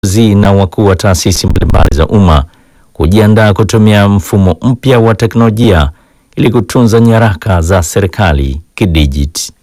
na wakuu wa taasisi mbalimbali za umma kujiandaa kutumia mfumo mpya wa teknolojia ili kutunza nyaraka za serikali kidijiti.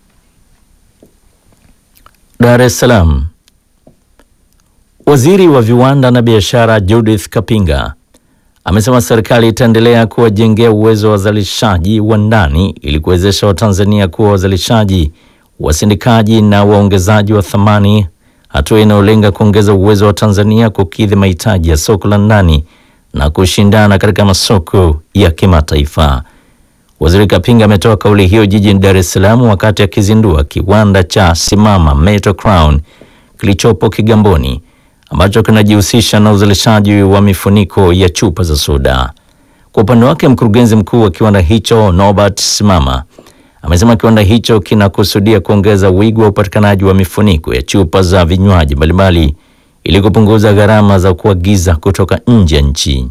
Dar es Salaam. Waziri wa Viwanda na Biashara Judith Kapinga amesema serikali itaendelea kuwajengea uwezo wa wazalishaji wa ndani ili kuwezesha Watanzania kuwa wazalishaji, wasindikaji na waongezaji wa thamani, hatua inayolenga kuongeza uwezo wa Tanzania kukidhi mahitaji ya soko la ndani na kushindana katika masoko ya kimataifa. Waziri Kapinga ametoa kauli hiyo jijini Dar es Salaam wakati akizindua kiwanda cha Simama Metal Crown kilichopo Kigamboni ambacho kinajihusisha na uzalishaji wa mifuniko ya chupa za soda. Kwa upande wake, mkurugenzi mkuu wa kiwanda hicho Norbert Simama amesema kiwanda hicho kinakusudia kuongeza wigo wa upatikanaji wa mifuniko ya chupa za vinywaji mbalimbali ili kupunguza gharama za kuagiza kutoka nje ya nchi.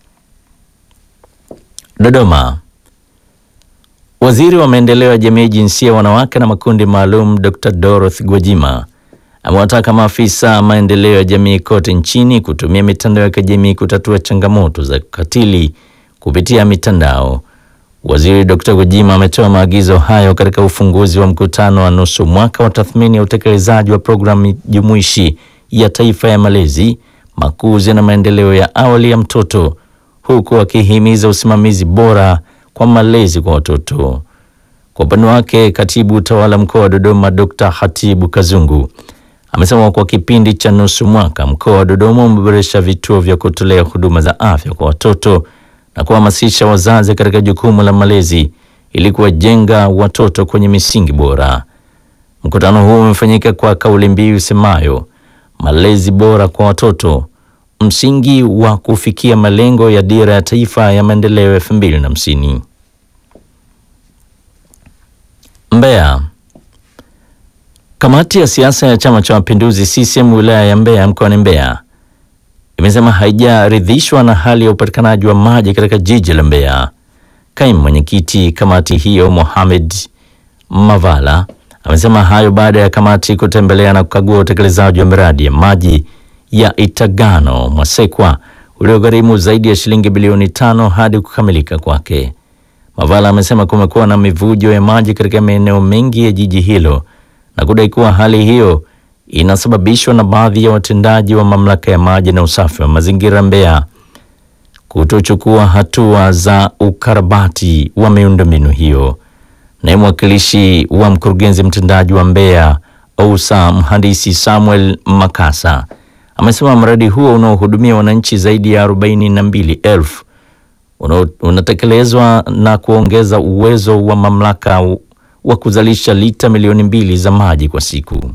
Dodoma. Waziri wa Maendeleo ya Jamii, Jinsia, Wanawake na Makundi Maalum Dr. Dorothy Gwajima amewataka maafisa maendeleo ya jamii kote nchini kutumia mitandao ya kijamii kutatua changamoto za ukatili kupitia mitandao. Waziri Dr. Gwajima ametoa maagizo hayo katika ufunguzi wa mkutano wa nusu mwaka wa tathmini ya utekelezaji wa programu jumuishi ya taifa ya malezi, makuzi na maendeleo ya awali ya mtoto, huku akihimiza usimamizi bora kwa malezi kwa watoto. Kwa upande wake, katibu utawala mkoa wa Dodoma Dr. Hatibu Kazungu amesema kwa kipindi cha nusu mwaka mkoa wa Dodoma umeboresha vituo vya kutolea huduma za afya kwa watoto na kuhamasisha wazazi katika jukumu la malezi ili kuwajenga watoto kwenye misingi bora. Mkutano huo umefanyika kwa kauli mbiu isemayo malezi bora kwa watoto, msingi wa kufikia malengo ya dira ya taifa ya maendeleo 2050. Mbeya. Kamati ya siasa ya Chama cha Mapinduzi CCM wilaya ya Mbeya mkoani Mbeya imesema haijaridhishwa na hali ya upatikanaji wa maji katika jiji la Mbeya. Kaimu mwenyekiti kamati hiyo Mohamed Mavala amesema hayo baada ya kamati kutembelea na kukagua utekelezaji wa miradi ya maji ya Itagano Mwasekwa uliogharimu zaidi ya shilingi bilioni 5 hadi kukamilika kwake. Mavala amesema kumekuwa na mivujo ya maji katika maeneo mengi ya jiji hilo na kudai kuwa hali hiyo inasababishwa na baadhi ya watendaji wa mamlaka ya maji na usafi wa mazingira Mbeya kutochukua hatua za ukarabati wa miundombinu hiyo. Na mwakilishi wa mkurugenzi mtendaji wa Mbeya OUSA mhandisi Samuel Makasa amesema mradi huo unaohudumia wananchi zaidi ya 42,000 unatekelezwa na kuongeza uwezo wa mamlaka wa kuzalisha lita milioni 2 za maji kwa siku.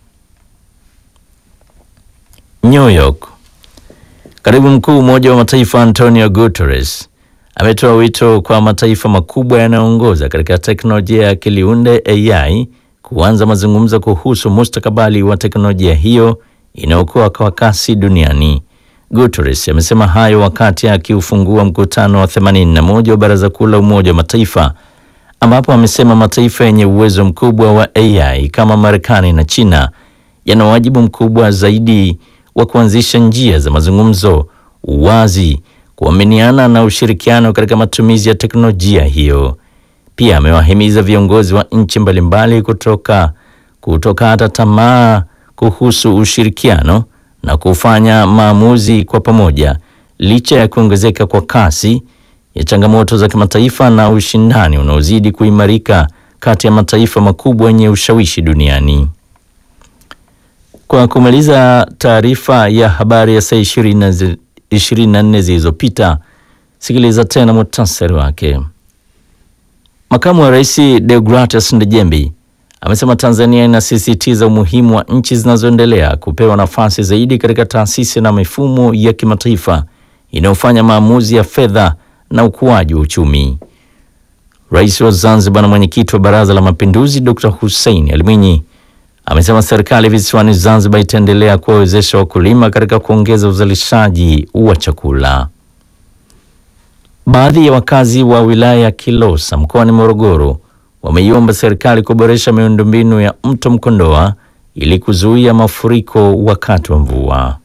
New York. Katibu mkuu Umoja wa Mataifa Antonio Guterres ametoa wito kwa mataifa makubwa yanayoongoza katika teknolojia ya akili unde AI kuanza mazungumzo kuhusu mustakabali wa teknolojia hiyo inayokuwa kwa kasi duniani. Guterres amesema hayo wakati akiufungua mkutano wa 81 wa Baraza Kuu la Umoja wa Mataifa, ambapo amesema mataifa yenye uwezo mkubwa wa AI kama Marekani na China yana wajibu mkubwa zaidi wa kuanzisha njia za mazungumzo, uwazi, kuaminiana na ushirikiano katika matumizi ya teknolojia hiyo. Pia amewahimiza viongozi wa nchi mbalimbali kutoka hata tamaa kuhusu ushirikiano na kufanya maamuzi kwa pamoja licha ya kuongezeka kwa kasi ya changamoto za kimataifa na ushindani unaozidi kuimarika kati ya mataifa makubwa yenye ushawishi duniani. Kwa kumaliza taarifa ya habari ya saa 24 zilizopita, sikiliza tena muhtasari wake. Makamu wa Rais Deogratias Ndejembi amesema Tanzania inasisitiza umuhimu wa nchi zinazoendelea kupewa nafasi zaidi katika taasisi na mifumo ya kimataifa inayofanya maamuzi ya fedha na ukuaji wa uchumi. Rais wa Zanzibar na mwenyekiti wa Baraza la Mapinduzi Dr. Hussein Ali Mwinyi amesema serikali visiwani Zanzibar itaendelea kuwawezesha wakulima katika kuongeza uzalishaji wa chakula. Baadhi ya wakazi wa wilaya ya Kilosa mkoani Morogoro wameiomba serikali kuboresha miundombinu ya mto Mkondoa ili kuzuia mafuriko wakati wa mvua.